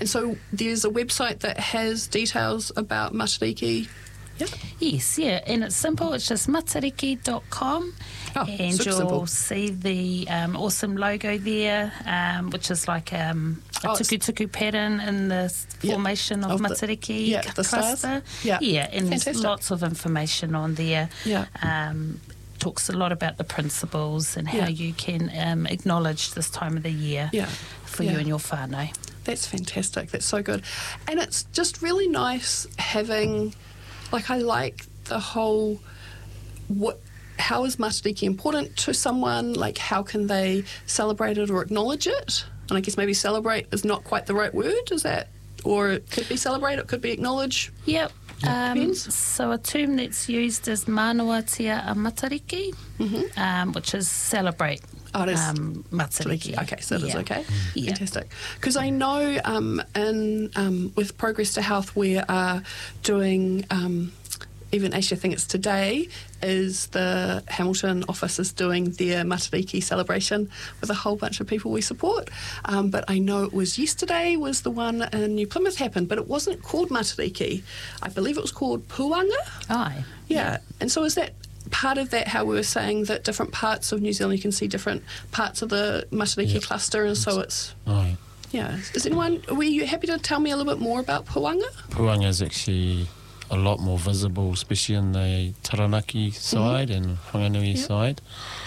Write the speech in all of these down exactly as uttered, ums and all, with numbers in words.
And so there's a website that has details about Matariki. Yeah. Yes, yeah, and it's simple. It's just matariki dot com, Oh, and super you'll simple. see the um, awesome logo there, um, which is like um, a Oh, it's- tuku tuku pattern in the Yeah, formation of, of the- Matariki yeah, the stars. cluster. Yeah. yeah, and there's Fantastic. lots of information on there. Yeah. Um, talks a lot about the principles and how Yeah. you can um, acknowledge this time of the year Yeah. for Yeah. you and your whānau. That's fantastic. That's so good. And it's just really nice having, like, I like the whole, what, how is Matariki important to someone? Like, how can they celebrate it or acknowledge it? And I guess maybe celebrate is not quite the right word, is that? Or it could be celebrate, it could be acknowledge. Yep. Um, Depends. so a term that's used is Manawa Tia a Matariki, Mm-hmm. um, which is celebrate Oh, it is. um, Matariki. Okay, so it is Yeah. okay. Yeah. Fantastic. Because I know um, in um, with Progress to Health we are doing, um, even actually I think it's today, is the Hamilton office is doing their Matariki celebration with a whole bunch of people we support. Um, but I know it was yesterday was the one in New Plymouth happened, but it wasn't called Matariki. I believe it was called Puanga. Aye. Yeah. And so is that part of that how we were saying that different parts of New Zealand, you can see different parts of the Matariki Yep. cluster, and so it's, Right. yeah. Is anyone, were you happy to tell me a little bit more about Puanga? Puanga is actually a lot more visible, especially in the Taranaki side and Whanganui Yep. side.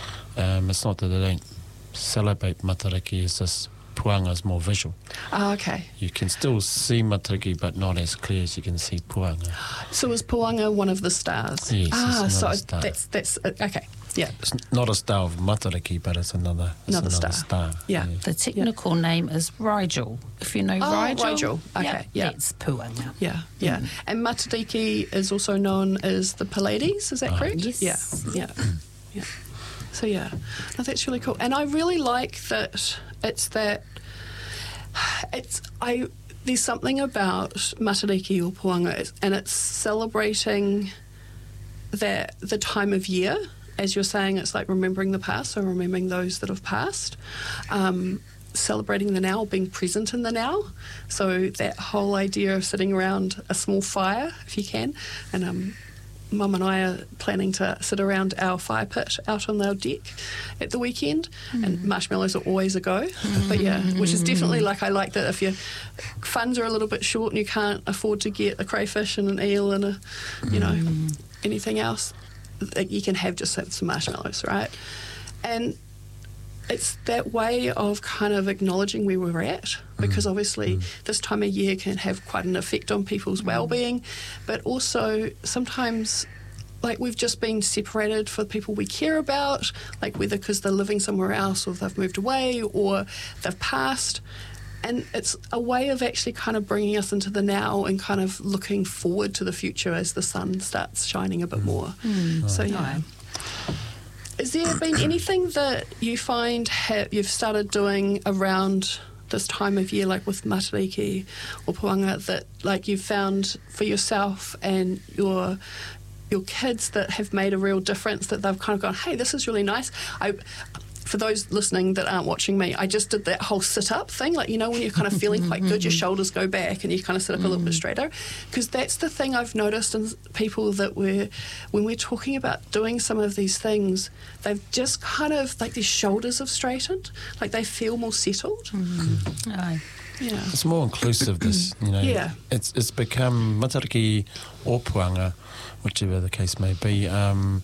Um, it's not that they don't celebrate Matariki, it's just Puanga is more visual. Ah, okay. You can still see Matariki, but not as clear as you can see Puanga. So is Puanga one of the stars? Yes, ah, it's so another star. that's, that's, uh, okay. Yeah. It's not a star of Matariki, but it's another, it's Another another, star. star. Yeah. The technical name is Rigel. If you know Oh, Rigel. Rigel. Okay, Yep, yeah. That's Puanga. Yeah, yeah. And Matariki is also known as the Pleiades, is that Ah. correct? Yes. Yeah, yeah, yeah. So, yeah, no, that's really cool. And I really like that it's that, it's, I, there's something about Matariki or Puanga, it's- and it's celebrating that, the time of year. As you're saying, it's like remembering the past, so remembering those that have passed. Um, celebrating the now, being present in the now. So that whole idea of sitting around a small fire, if you can, and um, Mum and I are planning to sit around our fire pit out on our deck at the weekend, and marshmallows are always a go. But yeah, which is definitely like, I like that if your funds are a little bit short and you can't afford to get a crayfish and an eel and a, you know, anything else, that you can have just some marshmallows, right? And it's that way of kind of acknowledging where we're at, because obviously this time of year can have quite an effect on people's well-being, but also sometimes, like, we've just been separated for people we care about, like whether because they're living somewhere else or they've moved away or they've passed. And it's a way of actually kind of bringing us into the now and kind of looking forward to the future as the sun starts shining a bit more. So, yeah. Has there been anything that you find ha- you've started doing around this time of year, like with Matariki or Puanga, that like you've found for yourself and your your kids that have made a real difference, that they've kind of gone, hey, this is really nice? I, for those listening that aren't watching me, I just did that whole sit-up thing, like, you know, when you're kind of feeling quite good, your shoulders go back and you kind of sit up a little bit straighter, because that's the thing I've noticed in people that we're, when we're talking about doing some of these things, they've just kind of, like, their shoulders have straightened, like they feel more settled. Aye. Yeah. It's more inclusive, this, you know. Yeah. It's it's become Matariki or Puanga, whichever the case may be. Um,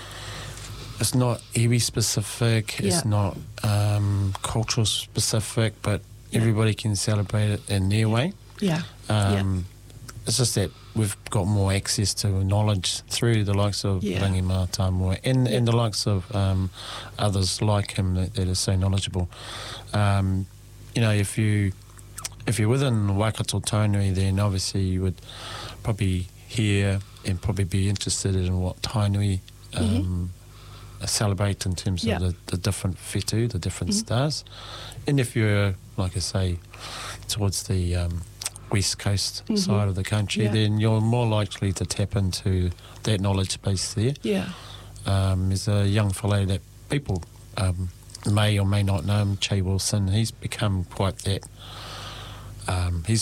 it's not iwi specific, Yeah. it's not um, cultural specific, but Yeah. everybody can celebrate it in their way. Yeah. Um, It's just that we've got more access to knowledge through the likes of Yeah. Rangi Mātāmoe and, and the likes of um, others like him that, that are so knowledgeable. Um, you know, if you if you're within Waikato Tainui, then obviously you would probably hear and probably be interested in what Tainui um, celebrate in terms Yeah. of the, the different whetū, the different Mhm. stars. And if you're, like I say, towards the um, west coast Mhm. side of the country, Yeah. then you're more likely to tap into that knowledge base there. Yeah. Um, there's a young fellow that people um, may or may not know him, Che Wilson. He's become quite that. Um, he's